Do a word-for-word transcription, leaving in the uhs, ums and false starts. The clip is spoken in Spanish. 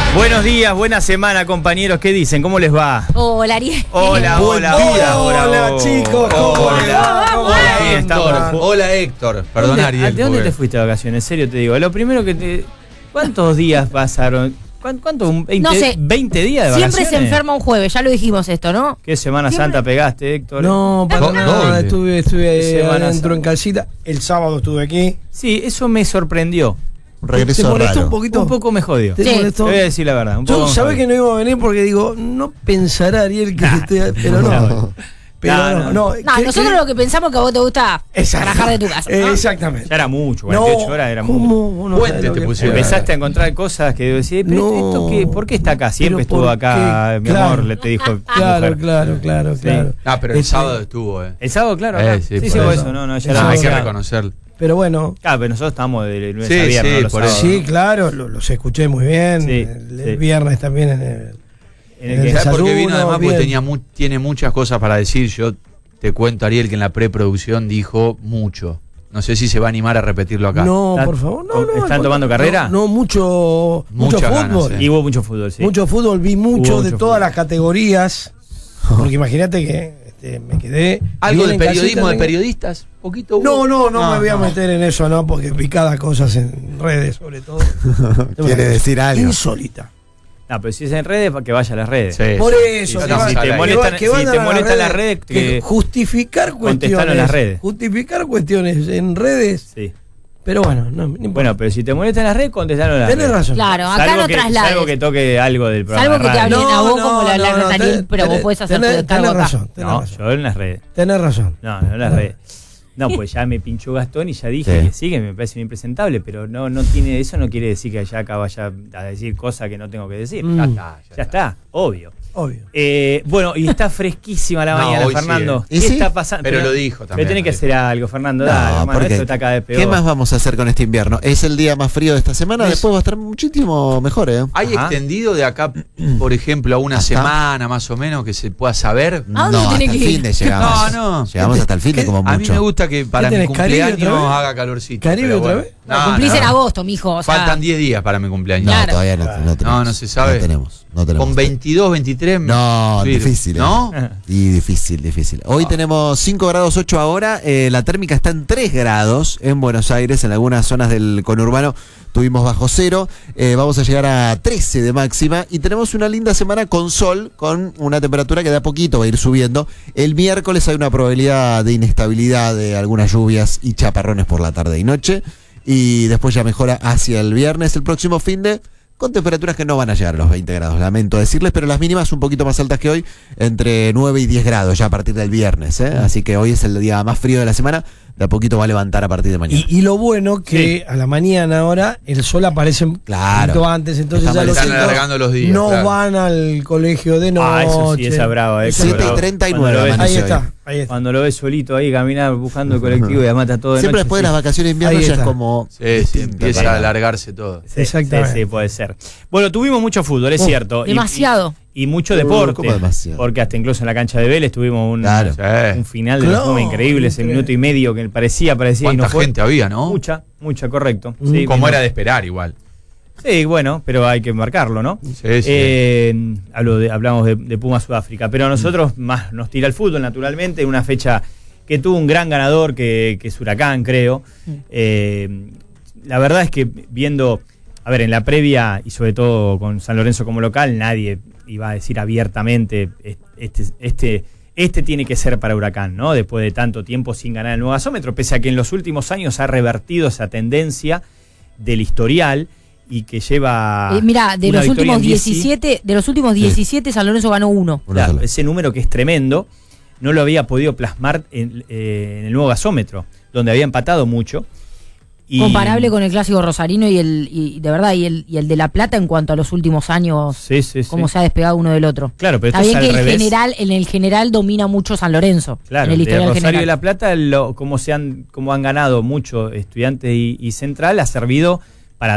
Buenos días, buena semana, compañeros. ¿Qué dicen? ¿Cómo les va? Hola, Ariel. Hola, hola, hola, hola, hola, chicos. Hola, hola, Héctor. Hola, Héctor. Perdón, Ariel. ¿De dónde porque... te fuiste de vacaciones? En serio te digo. Lo primero que te... ¿Cuántos días pasaron? ¿Cuánto? ¿veinte, No sé. veinte días de vacaciones? Siempre se enferma un jueves, ya lo dijimos esto, ¿no? ¿Qué Semana Siempre... Santa pegaste, Héctor? No, para Do- nada. doble. Estuve, estuve Semana adentro Santa. en calcita. El sábado estuve aquí. Sí, eso me sorprendió. Un regreso ¿Te molestó raro. un poquito? Un poco me jodió. ¿Te Sí. molestó? Te voy a decir la verdad. Un poco Yo me sabés jodió. que no iba a venir porque digo, no pensará Ariel que esté. Pero no. Pero No, no, no. no. No, ¿Qué- nosotros qué? lo que pensamos que a vos te gusta Exacto. trabajar de tu casa, Eh, ¿no? Exactamente. Ya era mucho, cuarenta y ocho No, horas era ¿cómo? mucho. Vos no Puente sabés lo te que pusieron. fue. Empezaste a encontrar cosas que decís, pero No. esto qué, ¿por qué está acá? Siempre Pero estuvo ¿por acá, qué? mi Claro. amor, le te dijo tu Claro, mujer. claro, claro, Sí. claro. Ah, pero el Este, sábado estuvo, eh. El sábado, claro. Eh, acá. sí, sí, por sí, por eso. eso, no, no, ya Eso era Hay que ya- reconocerlo. Pero bueno. Claro, pero nosotros estamos de lunes Sí, a viernes, sí, no los por sábados, Sí, ¿no? claro, lo- los escuché muy bien. Sí, el, sí. el viernes también en el. En el En que- el ¿Sabes por qué desayuno, vino? Además, porque bien. tenía mu- tiene muchas cosas para decir. Yo te cuento, Ariel, que en la preproducción dijo mucho. No sé si se va a animar a repetirlo acá. No, ¿Está- por favor, no, no. ¿están al tomando contrario. carrera? No, no, mucho, mucho Muchas ganas, fútbol. sí. Y hubo mucho fútbol, sí. Mucho fútbol, vi mucho Hubo de mucho todas fútbol. las categorías. Porque imagínate que este, me quedé. ¿Algo bien de en periodismo casita, de tengo- periodistas? ¿Poquito hubo? No, no, no, No, me voy a no. meter en eso, no, porque vi cada cosa en redes, sobre todo. Quiere decir algo. Insólita. No, pero si es en redes, para que vaya a las redes. Sí. Por eso, sí, que sí, va- sí, si te que molestan, que van si a te las molestan las redes, que que- justificar contestalo cuestiones. en las redes. Justificar cuestiones en redes. sí. Pero bueno, no, no importa. Bueno, pero si te molestan las redes, contestalo en las Tenés redes. razón. Claro, acá Salvo no que, traslades. salvo que toque algo del programa. Salvo que te de radio. hablen a vos No, como la no, hablan no, a Ariel, tenés- pero vos tenés- podés hacer tu tenés- descargo tenés acá. razón, tenés No, razón. yo en las redes. Tenés razón. No, no en las redes. No, pues ya me pinchó Gastón y ya dije Sí. que sí, que me parece impresentable, pero no, no tiene, eso no quiere decir que ya acá vaya a decir cosas que no tengo que decir. Mm. Ya está, ya está, obvio. Obvio. Eh, bueno, y está fresquísima la No, mañana, hoy sí, Fernando. ¿Y ¿Qué sí? está pasando? Pero lo dijo Pero también, tenés que Ariel. hacer algo, Fernando. No, Dale, hermano, porque esto está cada vez peor. ¿qué más vamos a hacer con este invierno? Es el día más frío de esta semana, Es- después va a estar muchísimo mejor, ¿eh? ¿Hay Ajá. extendido de acá, por ejemplo, a una ¿Hasta? semana más o menos que se pueda saber? ¿A dónde No, tiene hasta el que ir? fin de llegamos. No, no. Llegamos hasta el fin de ¿Qué? como A mí mucho. me gusta que para mi tenés, Caribe otra cumpleaños vez? haga calorcito. ¿Caribe pero otra bueno. vez? No, Cumplís no. en agosto, mijo. O sea, Faltan diez días para mi cumpleaños. No, Claro. todavía no, no tenemos. No, no se sabe. No tenemos, no tenemos. Con veintidós, veintitrés. No, sí, difícil. ¿eh? ¿No? Y difícil, difícil. Hoy Ah. tenemos cinco grados ocho ahora, eh, la térmica está en tres grados en Buenos Aires, en algunas zonas del conurbano tuvimos bajo cero, eh, vamos a llegar a trece de máxima y tenemos una linda semana con sol, con una temperatura que de a poquito va a ir subiendo. El miércoles hay una probabilidad de inestabilidad de algunas lluvias y chaparrones por la tarde y noche y después ya mejora hacia el viernes, el próximo fin de... con temperaturas que no van a llegar a los veinte grados, lamento decirles, pero las mínimas un poquito más altas que hoy, entre nueve y diez grados ya a partir del viernes, ¿eh? Así que hoy es el día más frío de la semana, de a poquito va a levantar a partir de mañana. Y, y lo bueno que Sí. a la mañana ahora el sol aparece un Claro. poquito antes, entonces Está ya los Están chicos alargando los días. no claro. van al colegio de noche. Ah, eso sí, esa brava, eh, siete y bravo. treinta y Cuando nueve lo ves- Ahí amaneció está, hoy. ahí está. Cuando lo ves solito ahí caminar buscando el colectivo y además está todo de Siempre noche, después de sí. las vacaciones de invierno Ahí ya está. es como... Sí, sí, distinto, empieza para- a alargarse todo. Sí, Exactamente. Sí, sí, puede ser. Bueno, tuvimos mucho fútbol, es Oh, cierto. Y- demasiado. Y, y mucho Uh, deporte. ¿cómo demasiado? Porque hasta incluso en la cancha de Vélez tuvimos un, Claro. Sí. un final de Claro, forma increíble, ese increíble. minuto y medio que parecía, parecía y ¿Cuánta no fue. gente había, no? Mucha, mucha, correcto. Mm. Sí, Como no- era de esperar igual. Sí, bueno, pero hay que marcarlo, ¿no? Sí, sí. Eh, hablo de, hablamos de, de Puma Sudáfrica, pero a nosotros más nos tira el fútbol, naturalmente, una fecha que tuvo un gran ganador, que, que es Huracán, creo. Eh, la verdad es que viendo, a ver, en la previa, y sobre todo con San Lorenzo como local, nadie iba a decir abiertamente, este, este, este tiene que ser para Huracán, ¿no? Después de tanto tiempo sin ganar el nuevo gasómetro, pese a que en los últimos años ha revertido esa tendencia del historial y que lleva Eh, mira, de una los victoria últimos en diez y- diecisiete, de los últimos Sí. diecisiete, San Lorenzo ganó uno. Una Claro, sola. ese número que es tremendo, no lo había podido plasmar en, eh, en el nuevo gasómetro, donde había empatado mucho. Y- Comparable con el clásico rosarino y el y de verdad y el y el de La Plata en cuanto a los últimos años, Sí, sí, sí. cómo se ha despegado uno del otro. Claro, pero Está esto bien es que al el revés. general, en el general domina mucho San Lorenzo. Claro, en el de historial Rosario general. y La Plata, lo, como, se han, como han ganado mucho Estudiantes y, y Central, ha servido